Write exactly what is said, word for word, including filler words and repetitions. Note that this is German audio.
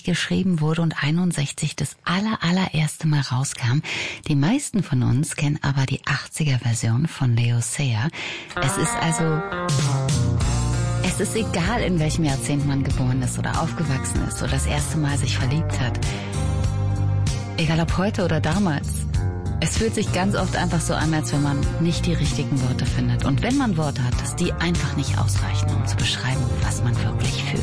geschrieben wurde und einundsechzig das aller, allererste Mal rauskam. Die meisten von uns kennen aber die achtziger-Version von Leo Sayer. Es ist also... Es ist egal, in welchem Jahrzehnt man geboren ist oder aufgewachsen ist oder das erste Mal sich verliebt hat. Egal ob heute oder damals. Es fühlt sich ganz oft einfach so an, als wenn man nicht die richtigen Worte findet. Und wenn man Worte hat, dass die einfach nicht ausreichen, um zu beschreiben, was man wirklich fühlt.